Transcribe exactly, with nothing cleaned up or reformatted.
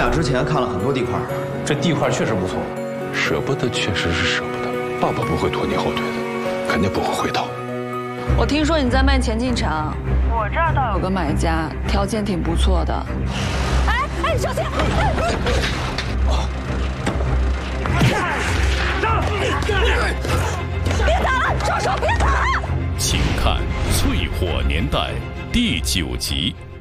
俩之前看了很多地块，这地块确实不错。 舍不得确实是舍不得，爸爸不会拖你后腿的，肯定不会回头。 我听说你在卖前进场，我这儿倒有个买家，条件挺不错的。哎哎，小心！别打了，住手！别打了！ 请看《淬火年代》第九集。